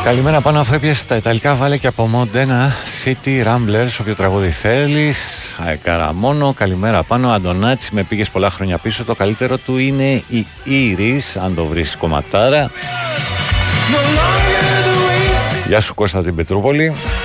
Καλημέρα πάνω, αφού έπιασε τα ιταλικά, βάλε και από Μοντένα City Ramblers, όποιο τραγούδι θέλεις. Καραμόνο, καλημέρα πάνω. Αντωνάτσι, με πήγες πολλά χρόνια πίσω. Το καλύτερο του είναι η Iris, αν το βρεις κομματάρα. Γεια σου Κώστα την Πετρούπολη.